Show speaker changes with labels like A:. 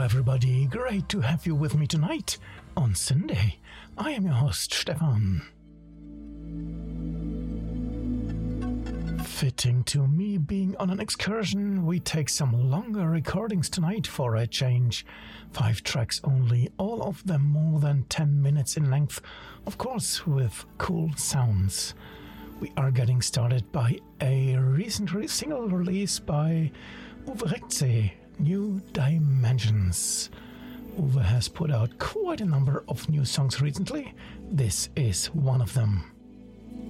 A: everybody. Great to have you with me tonight on Sunday. I am your host, Stefan. Fitting to me being on an excursion, we take some longer recordings tonight for a change. 5 tracks only, all of them more than 10 minutes in length, of course with cool sounds. We are getting started by a recent single release by Uwe Rekze, New Dimensions. Uwe has put out quite a number of new songs recently. This is one of them.